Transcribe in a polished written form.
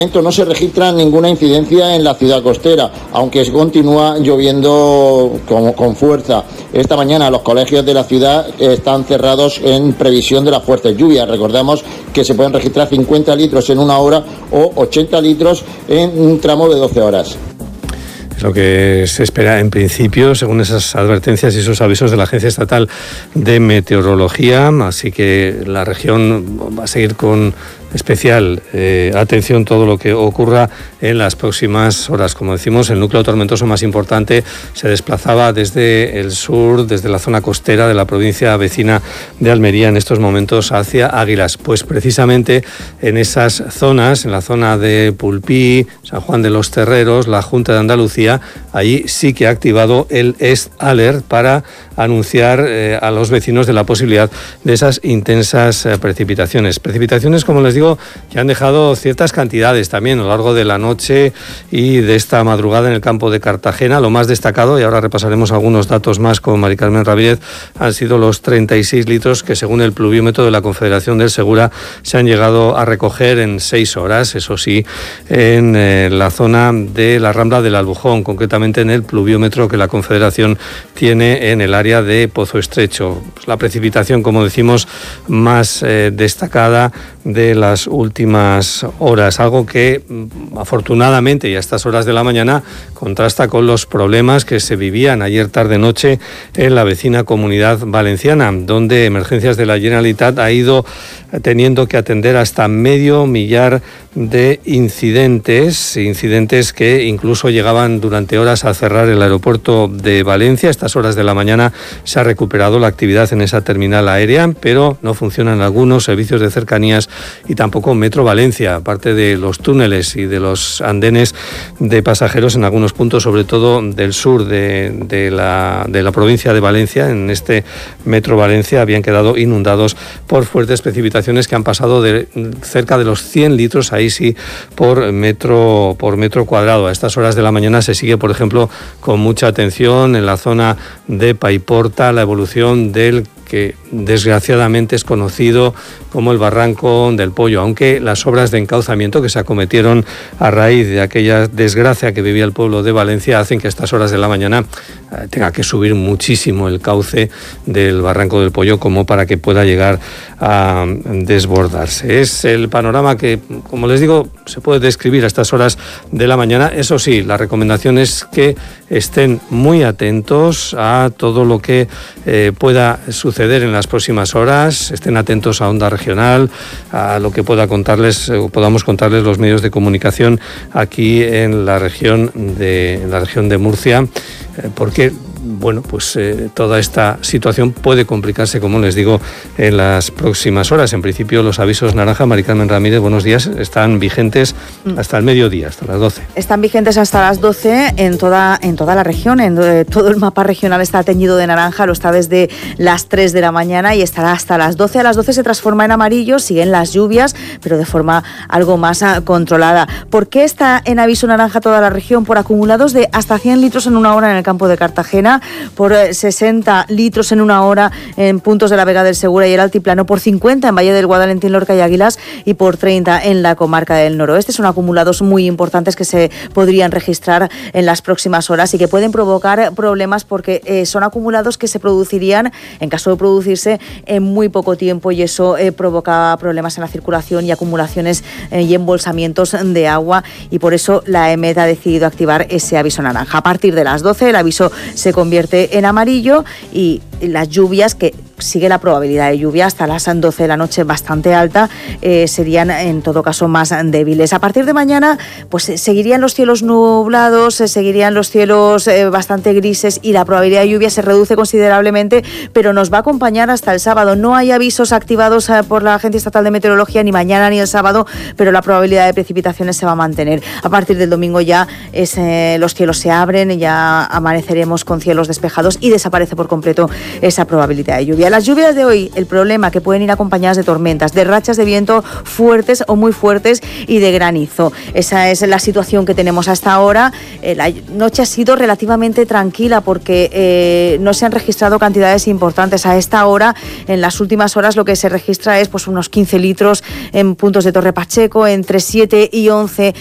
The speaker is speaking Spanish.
No se registra ninguna incidencia en la ciudad costera, aunque continúa lloviendo con fuerza. Esta mañana los colegios de la ciudad están cerrados en previsión de las fuertes lluvias. Recordemos que se pueden registrar 50 litros en una hora o 80 litros en un tramo de 12 horas. Lo que se espera en principio, según esas advertencias y esos avisos de la Agencia Estatal de Meteorología, así que la región va a seguir con especial atención todo lo que ocurra en las próximas horas. Como decimos, el núcleo tormentoso más importante se desplazaba desde el sur, desde la zona costera de la provincia vecina de Almería en estos momentos hacia Águilas. Pues precisamente en esas zonas, en la zona de Pulpí, San Juan de los Terreros, la Junta de Andalucía, allí sí que ha activado el EST Alert para anunciar a los vecinos de la posibilidad de esas intensas precipitaciones. Precipitaciones, como les digo, que han dejado ciertas cantidades también a lo largo de la noche y de esta madrugada en el campo de Cartagena. Lo más destacado, y ahora repasaremos algunos datos más con Mari Carmen Ramírez, han sido los 36 litros que, según el pluviómetro de la Confederación del Segura, se han llegado a recoger en 6 horas, eso sí, en la zona de la Rambla del Albujón, concretamente en el pluviómetro que la Confederación tiene en el área de Pozo Estrecho. Pues la precipitación, como decimos, más destacada de las últimas horas, algo que afortunadamente y a estas horas de la mañana contrasta con los problemas que se vivían ayer tarde-noche en la vecina Comunidad Valenciana, donde Emergencias de la Generalitat ha ido teniendo que atender hasta 500.000 de incidentes que incluso llegaban durante horas a cerrar el aeropuerto de Valencia. A estas horas de la mañana se ha recuperado la actividad en esa terminal aérea, pero no funcionan algunos servicios de cercanías y tampoco Metro Valencia, aparte de los túneles y de los andenes de pasajeros en algunos puntos, sobre todo del sur de la provincia de Valencia. En este Metro Valencia habían quedado inundados por fuertes precipitaciones que han pasado de cerca de los 100 litros, ahí sí, por metro cuadrado. A estas horas de la mañana se sigue, por ejemplo, con mucha atención en la zona de Paiporta la evolución del que desgraciadamente es conocido como el Barranco del Pollo, aunque las obras de encauzamiento que se acometieron a raíz de aquella desgracia que vivía el pueblo de Valencia hacen que a estas horas de la mañana tenga que subir muchísimo el cauce del Barranco del Pollo como para que pueda llegar a desbordarse. Es el panorama que, como les digo, se puede describir a estas horas de la mañana. Eso sí, la recomendación es que estén muy atentos a todo lo que pueda suceder en las próximas horas, estén atentos a Onda Regional, a lo que podamos contarles los medios de comunicación aquí en la región de Murcia, porque bueno, pues toda esta situación puede complicarse, como les digo, en las próximas horas. En principio, los avisos naranja, Mari Carmen Ramírez, buenos días, están vigentes hasta el mediodía, hasta las 12. Están vigentes hasta las 12 en toda la región, todo el mapa regional está teñido de naranja, lo está desde las 3 de la mañana y estará hasta las 12. A las 12 se transforma en amarillo, siguen las lluvias, pero de forma algo más controlada. ¿Por qué está en aviso naranja toda la región? Por acumulados de hasta 100 litros en una hora en el campo de Cartagena, por 60 litros en una hora en puntos de la Vega del Segura y el Altiplano, por 50 en Valle del Guadalentín, Lorca y Águilas y por 30 en la comarca del Noroeste. Son acumulados muy importantes que se podrían registrar en las próximas horas y que pueden provocar problemas porque son acumulados que se producirían, en caso de producirse, en muy poco tiempo, y eso provoca problemas en la circulación y acumulaciones y embolsamientos de agua, y por eso la EMET ha decidido activar ese aviso naranja. A partir de las 12 el aviso se convierte en amarillo y las lluvias, que sigue la probabilidad de lluvia hasta las 12 de la noche bastante alta, serían en todo caso más débiles. A partir de mañana pues seguirían los cielos nublados, seguirían los cielos bastante grises y la probabilidad de lluvia se reduce considerablemente, pero nos va a acompañar hasta el sábado. No hay avisos activados por la Agencia Estatal de Meteorología ni mañana ni el sábado, pero la probabilidad de precipitaciones se va a mantener. A partir del domingo ya los cielos se abren, ya amaneceremos con cielos despejados y desaparece por completo esa probabilidad de lluvia. Las lluvias de hoy, el problema que pueden ir acompañadas de tormentas, de rachas de viento fuertes o muy fuertes y de granizo. Esa es la situación que tenemos hasta ahora. La noche ha sido relativamente tranquila porque no se han registrado cantidades importantes. A esta hora, en las últimas horas, lo que se registra es pues unos 15 litros en puntos de Torre Pacheco, entre 7 y 11